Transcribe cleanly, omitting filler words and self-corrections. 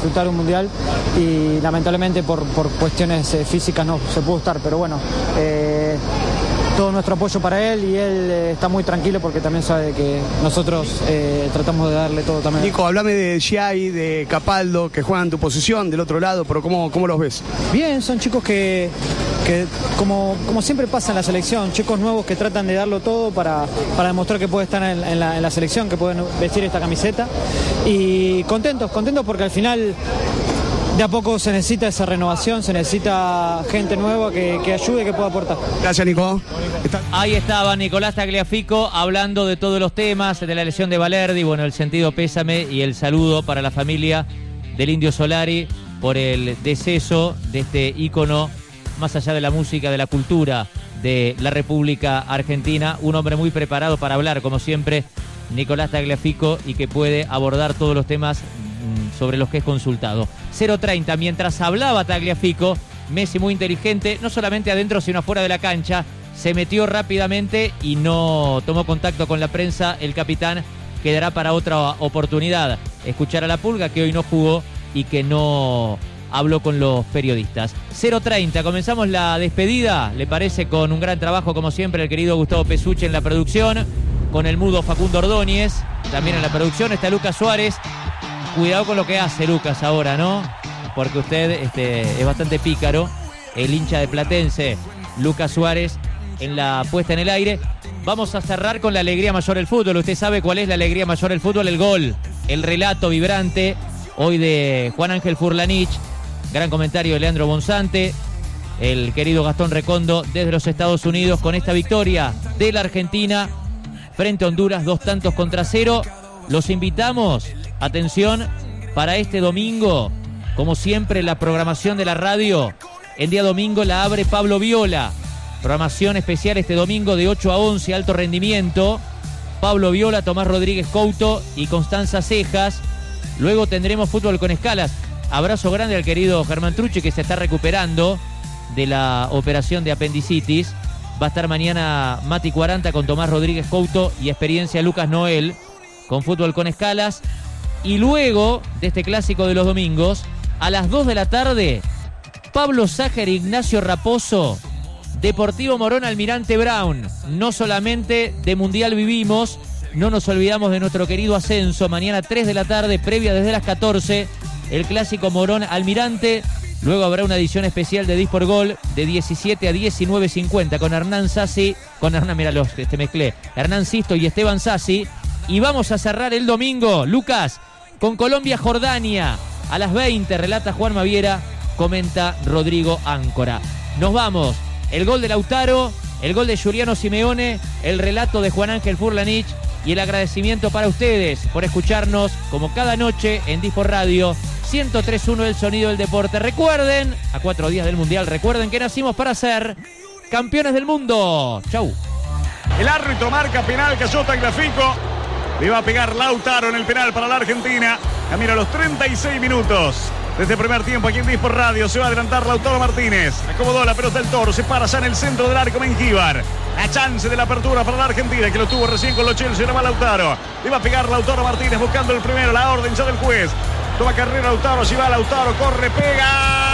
disfrutar un mundial y lamentablemente por cuestiones físicas no se pudo estar, pero bueno, todo nuestro apoyo para él y él está muy tranquilo porque también sabe que nosotros tratamos de darle todo también. Nico, hablame de Giai, de Capaldo, que juegan tu posición del otro lado, pero ¿cómo los ves? Bien, son chicos que como siempre pasa en la selección, chicos nuevos que tratan de darlo todo para demostrar que puede estar en la selección, que pueden vestir esta camiseta y contentos porque al final de a poco se necesita esa renovación, se necesita gente nueva que ayude y que pueda aportar. Gracias, Nico. Ahí estaba Nicolás Tagliafico hablando de todos los temas, de la lesión de Valerdi, bueno, el sentido pésame y el saludo para la familia del Indio Solari por el deceso de este ícono, más allá de la música, de la cultura de la República Argentina, un hombre muy preparado para hablar, como siempre, Nicolás Tagliafico, y que puede abordar todos los temas sobre los que es consultado. 0:30, mientras hablaba Tagliafico, Messi muy inteligente, no solamente adentro sino afuera de la cancha, se metió rápidamente y no tomó contacto con la prensa. El capitán quedará para otra oportunidad. Escuchar a la Pulga, que hoy no jugó y que no habló con los periodistas. 0:30, comenzamos la despedida, le parece, con un gran trabajo como siempre el querido Gustavo Pesucci en la producción, con el mudo Facundo Ordóñez, también en la producción está Lucas Suárez. Cuidado con lo que hace Lucas ahora, ¿no? Porque usted es bastante pícaro. El hincha de Platense, Lucas Suárez, en la puesta en el aire. Vamos a cerrar con la alegría mayor del fútbol. Usted sabe cuál es la alegría mayor del fútbol, el gol. El relato vibrante hoy de Juan Ángel Furlanich. Gran comentario de Leandro Bonzante. El querido Gastón Recondo desde los Estados Unidos con esta victoria de la Argentina frente a Honduras, 2-0. Los invitamos, atención, para este domingo, como siempre, la programación de la radio. El día domingo la abre Pablo Viola. Programación especial este domingo de 8 a 11, alto rendimiento. Pablo Viola, Tomás Rodríguez Couto y Constanza Cejas. Luego tendremos fútbol con escalas. Abrazo grande al querido Germán Truche, que se está recuperando de la operación de apendicitis. Va a estar mañana Mati 40 con Tomás Rodríguez Couto y experiencia Lucas Noel con fútbol con escalas. Y luego de este clásico de los domingos, a las 2 de la tarde, Pablo Sájer, Ignacio Raposo, Deportivo Morón, Almirante Brown. No solamente de Mundial vivimos, no nos olvidamos de nuestro querido ascenso. Mañana 3 de la tarde, previa desde las 14, el clásico Morón Almirante. Luego habrá una edición especial de Dispor Gol de 17 a 19:50 con Hernán Sassi, Hernán Sisto y Esteban Sassi. Y vamos a cerrar el domingo, Lucas, con Colombia-Jordania. A las 20, relata Juan Maviera, comenta Rodrigo Áncora. Nos vamos. El gol de Lautaro, el gol de Giuliano Simeone, el relato de Juan Ángel Furlanich y el agradecimiento para ustedes por escucharnos como cada noche en Dispor Radio 103.1, el sonido del deporte. Recuerden, a 4 días del Mundial, recuerden que nacimos para ser campeones del mundo. Chau. El árbitro marca penal, cayó Tagliafico. Le va a pegar Lautaro en el penal para la Argentina. Camino a los 36 minutos de este primer tiempo aquí en Dispor Radio. Se va a adelantar Lautaro Martínez. Acomodó la pelota del Toro. Se para ya en el centro del arco Mengíbar. La chance de la apertura para la Argentina, que lo tuvo recién con los Chelsea. Ahora va Lautaro. Le va a pegar Lautaro Martínez buscando el primero. La orden ya del juez. Toma carrera Lautaro. Allí va Lautaro. Corre, pega.